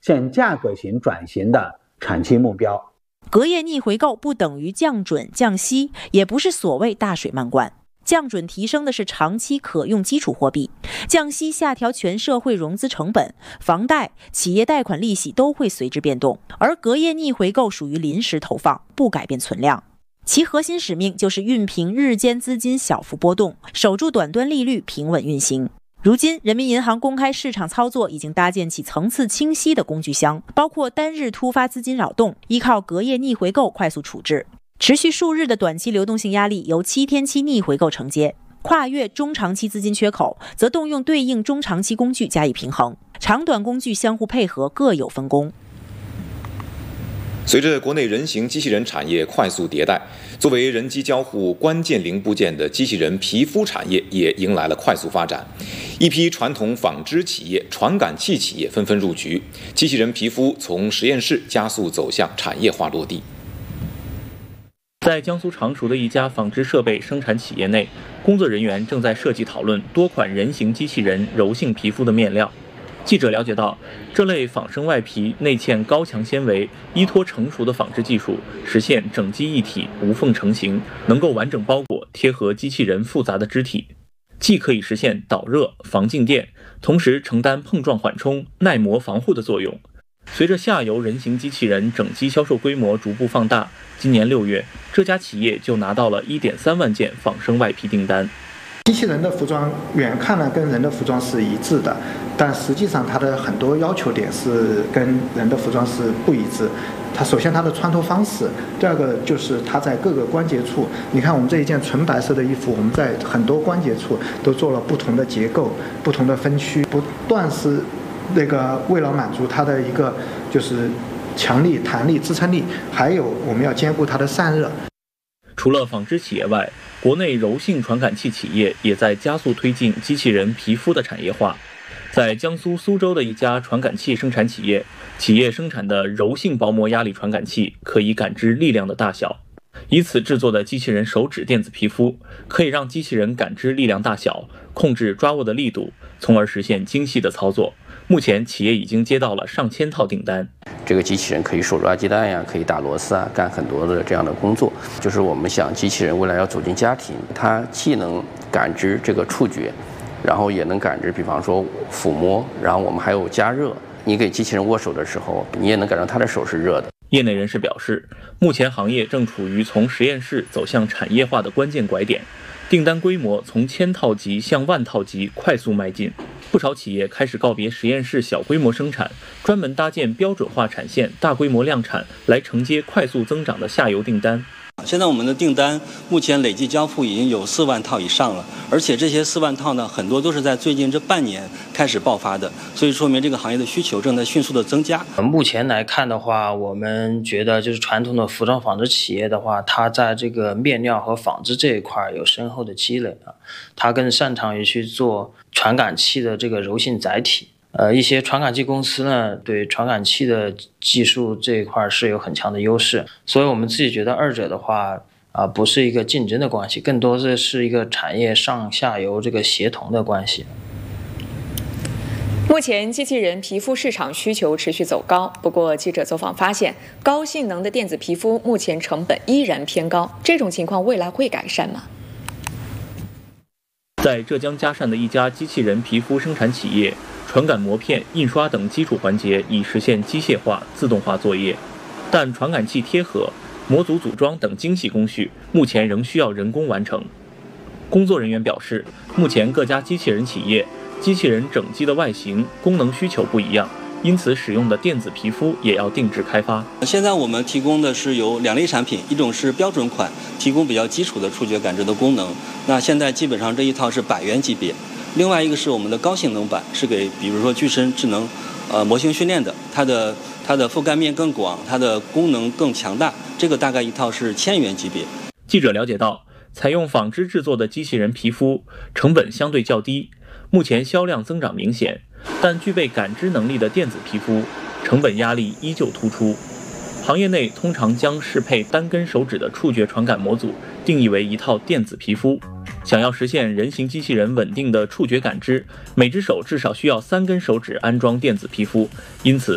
现价格型转型的长期目标。 隔夜逆回购不等于降准降息，也不是所谓大水漫灌。降准提升的是长期可用基础货币，降息下调全社会融资成本，房贷、企业贷款利息都会随之变动。而隔夜逆回购属于临时投放，不改变存量。其核心使命就是熨平日间资金小幅波动，守住短端利率平稳运行。如今，人民银行公开市场操作已经搭建起层次清晰的工具箱，包括单日突发资金扰动，依靠隔夜逆回购快速处置。持续数日的短期流动性压力由7天期逆回购承接，跨越中长期资金缺口，则动用对应中长期工具加以平衡，长短工具相互配合，各有分工。 随着国内人形机器人产业快速迭代，作为人机交互关键零部件的机器人皮肤产业也迎来了快速发展。一批传统纺织企业、传感器企业纷纷入局，机器人皮肤从实验室加速走向产业化落地。 在江苏常熟的一家纺织设备生产企业内，工作人员正在设计讨论多款人形机器人柔性皮肤的面料。记者了解到，这类仿生外皮内嵌高强纤维，依托成熟的纺织技术，实现整机一体、无缝成型，能够完整包裹贴合机器人复杂的肢体，既可以实现导热、防静电，同时承担碰撞缓冲、耐磨防护的作用。随着下游人形机器人整机销售规模逐步放大，今年6月，这家企业就拿到了1.3万件仿生外皮订单。 机器人的服装远看呢跟人的服装是一致的，但实际上它的很多要求点是跟人的服装是不一致。它首先它的穿脱方式，第二个就是它在各个关节处，你看我们这一件纯白色的衣服，我们在很多关节处都做了不同的结构、不同的分区，不断是为了满足它的一个就是强力、弹力、支撑力，还有我们要兼顾它的散热。 除了纺织企业外，国内柔性传感器企业也在加速推进机器人皮肤的产业化。在江苏苏州的一家传感器生产企业，企业生产的柔性薄膜压力传感器可以感知力量的大小，以此制作的机器人手指电子皮肤，可以让机器人感知力量大小，控制抓握的力度，从而实现精细的操作。目前，企业已经接到了上千套订单。 这个机器人可以手抓鸡蛋呀，可以打螺丝啊，干很多的这样的工作。就是我们想，机器人未来要走进家庭，它既能感知这个触觉，然后也能感知，比方说抚摸，然后我们还有加热。你给机器人握手的时候，你也能感到它的手是热的。 业内人士表示，目前行业正处于从实验室走向产业化的关键拐点，订单规模从千套级向万套级快速迈进。不少企业开始告别实验室小规模生产，专门搭建标准化产线、大规模量产，来承接快速增长的下游订单。 现在我们的订单目前累计交付已经有4万套以上了，而且这些4万套呢，很多都是在最近这半年开始爆发的，所以说明这个行业的需求正在迅速的增加。 目前来看的话，我们觉得就是传统的服装纺织企业的话，它在这个面料和纺织这一块有深厚的积累啊，它更擅长于去做传感器的这个柔性载体。一些传感器公司呢，对传感器的技术这一块是有很强的优势，所以我们自己觉得二者的话不是一个竞争的关系，更多的是一个产业上下游这个协同的关系。 目前机器人皮肤市场需求持续走高，不过记者走访发现，高性能的电子皮肤目前成本依然偏高，这种情况未来会改善吗？ 在浙江嘉善的一家机器人皮肤生产企业，传感膜片、印刷等基础环节已实现机械化、自动化作业，但传感器贴合、模组组装等精细工序目前仍需要人工完成。工作人员表示，目前各家机器人企业机器人整机的外形、功能需求不一样，因此使用的电子皮肤也要定制开发。 现在我们提供的是有2类产品，一种是标准款，提供比较基础的触觉感知的功能，那现在基本上这一套是100元级别。另外一个是我们的高性能版，是给比如说具身智能模型训练的，它的覆盖面更广，它的功能更强大，这个大概一套是1000元级别。 记者了解到，采用纺织制作的机器人皮肤成本相对较低，目前销量增长明显，但具备感知能力的电子皮肤成本压力依旧突出。行业内通常将适配单根手指的触觉传感模组定义为一套电子皮肤。想要实现人形机器人稳定的触觉感知，每只手至少需要3根手指安装电子皮肤，因此